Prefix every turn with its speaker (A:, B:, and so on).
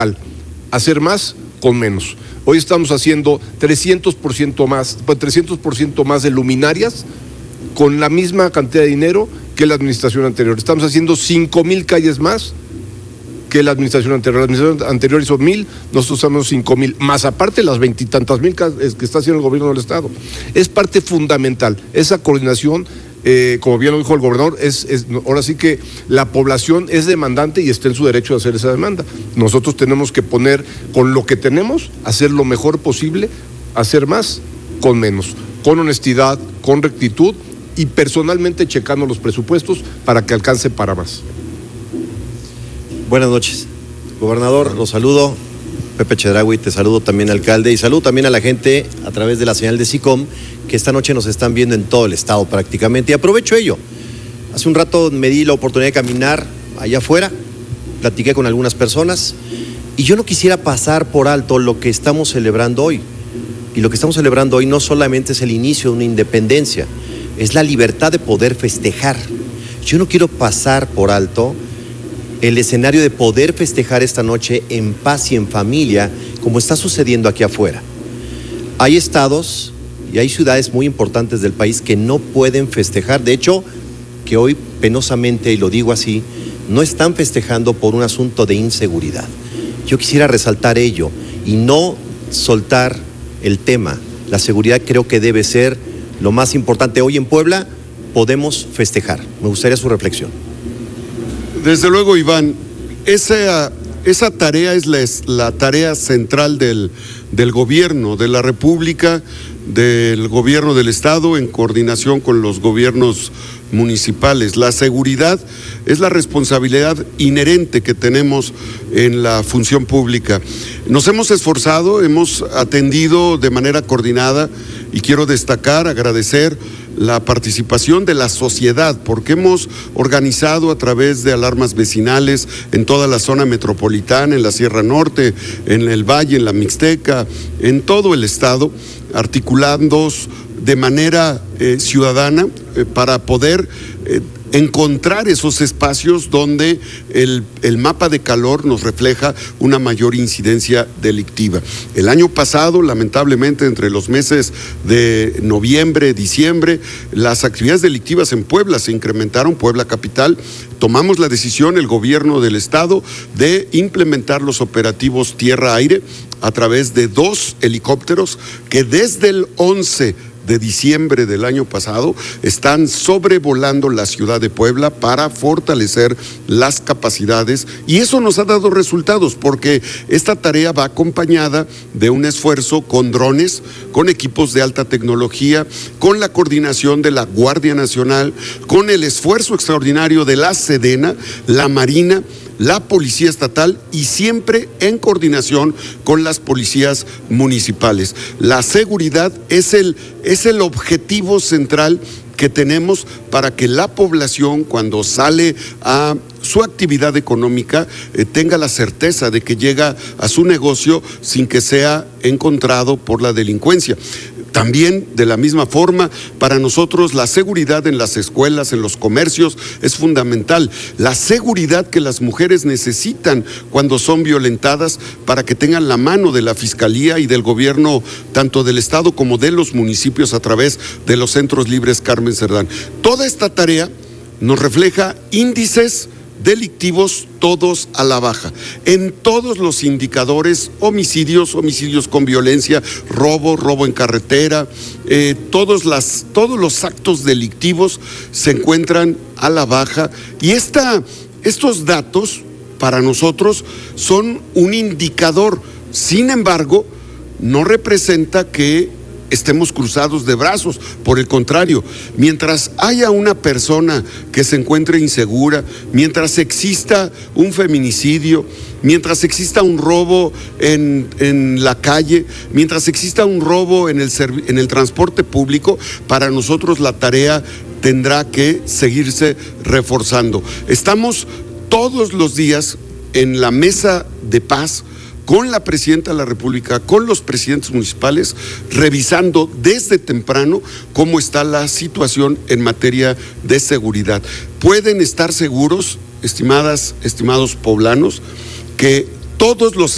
A: hacer más con menos. Hoy estamos haciendo 300% más de luminarias con la misma cantidad de dinero que la administración anterior. Estamos haciendo 5,000 calles más que la administración anterior. La administración anterior hizo 1,000, nosotros usamos 5,000, más aparte las 20 y tantas mil que está haciendo el gobierno del Estado. Es parte fundamental, esa coordinación. Como bien lo dijo el gobernador, ahora sí que la población es demandante y está en su derecho de hacer esa demanda. Nosotros tenemos que poner, con lo que tenemos, hacer lo mejor posible, hacer más con menos, con honestidad, con rectitud y personalmente checando los presupuestos para que alcance para más.
B: Buenas noches, gobernador, los saludo. Pepe Chedraui, te saludo también, alcalde, y saludo también a la gente a través de la señal de SICOM, que esta noche nos están viendo en todo el estado prácticamente, y aprovecho ello. Hace un rato me di la oportunidad de caminar allá afuera, platiqué con algunas personas, y yo no quisiera pasar por alto lo que estamos celebrando hoy. Y lo que estamos celebrando hoy no solamente es el inicio de una independencia, es la libertad de poder festejar. Yo no quiero pasar por alto el escenario de poder festejar esta noche en paz y en familia, como está sucediendo aquí afuera. Hay estados y hay ciudades muy importantes del país que no pueden festejar. De hecho, que hoy penosamente, y lo digo así, no están festejando por un asunto de inseguridad. Yo quisiera resaltar ello y no soltar el tema. La seguridad creo que debe ser lo más importante. Hoy en Puebla podemos festejar. Me gustaría su reflexión.
C: Desde luego, Iván, esa tarea es la tarea central del gobierno de la República, del gobierno del Estado, en coordinación con los gobiernos municipales. La seguridad es la responsabilidad inherente que tenemos en la función pública. Nos hemos esforzado, hemos atendido de manera coordinada y quiero destacar, agradecer la participación de la sociedad, porque hemos organizado a través de alarmas vecinales en toda la zona metropolitana, en la Sierra Norte, en el Valle, en la Mixteca, en todo el estado, articulando de manera ciudadana para poder encontrar esos espacios donde el mapa de calor nos refleja una mayor incidencia delictiva. El año pasado, lamentablemente, entre los meses de noviembre, diciembre, las actividades delictivas en Puebla se incrementaron, Puebla capital. Tomamos la decisión, el gobierno del estado, de implementar los operativos tierra-aire a través de 2 helicópteros que desde el 11 de diciembre del año pasado están sobrevolando la ciudad de Puebla para fortalecer las capacidades, y eso nos ha dado resultados porque esta tarea va acompañada de un esfuerzo con drones, con equipos de alta tecnología, con la coordinación de la Guardia Nacional, con el esfuerzo extraordinario de la Sedena, la Marina, la Policía Estatal y siempre en coordinación con las policías municipales. La seguridad es el objetivo central que tenemos para que la población, cuando sale a su actividad económica, tenga la certeza de que llega a su negocio sin que sea encontrado por la delincuencia. También, de la misma forma, para nosotros la seguridad en las escuelas, en los comercios, es fundamental. La seguridad que las mujeres necesitan cuando son violentadas, para que tengan la mano de la Fiscalía y del gobierno, tanto del Estado como de los municipios, a través de los centros libres Carmen Cerdán. Toda esta tarea nos refleja índices delictivos todos a la baja, en todos los indicadores: homicidios con violencia, robo en carretera, todos los actos delictivos se encuentran a la baja, y estos datos para nosotros son un indicador. Sin embargo, no representa que estemos cruzados de brazos. Por el contrario, mientras haya una persona que se encuentre insegura, mientras exista un feminicidio, mientras exista un robo en la calle, mientras exista un robo en el transporte público, para nosotros la tarea tendrá que seguirse reforzando. Estamos todos los días en la mesa de paz con la presidenta de la República, con los presidentes municipales, revisando desde temprano cómo está la situación en materia de seguridad. Pueden estar seguros, estimados poblanos, que todos los